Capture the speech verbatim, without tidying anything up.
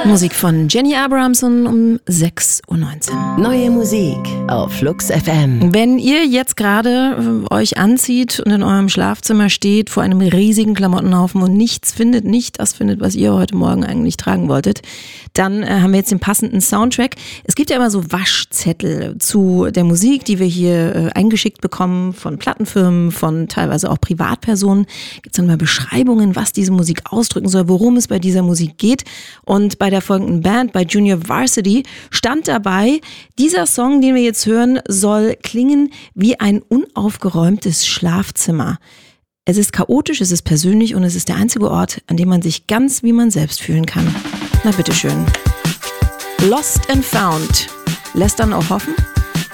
Musik von Jenny Abrahamson um sechs Uhr neunzehn. Neue Musik auf Flux F M. Wenn ihr jetzt gerade äh, euch anzieht und in eurem Schlafzimmer steht vor einem riesigen Klamottenhaufen und nichts findet, nicht das findet, was ihr heute Morgen eigentlich tragen wolltet, dann äh, haben wir jetzt den passenden Soundtrack. Es gibt ja immer so Waschzettel zu der Musik, die wir hier äh, eingeschickt bekommen von Plattenfirmen, von teilweise auch Privatpersonen. Gibt es dann mal Beschreibungen, was diese Musik ausdrücken soll, worum es bei dieser Musik geht. Und bei der folgenden Band, bei Junior Varsity, stand dabei, dieser Song, den wir jetzt hören, soll klingen wie ein unaufgeräumtes Schlafzimmer. Es ist chaotisch, es ist persönlich und es ist der einzige Ort, an dem man sich ganz wie man selbst fühlen kann. Na bitteschön. Lost and Found. Lässt dann auch hoffen?